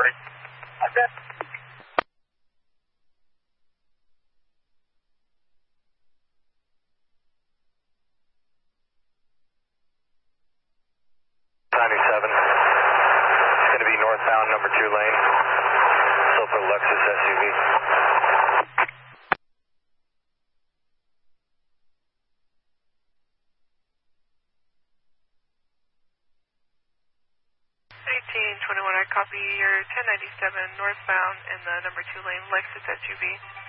right. Okay. It's going to be northbound number 2 lane. Silver Lexus SUV. 1821, I copy your 1097 northbound in the number 2 lane Lexus SUV.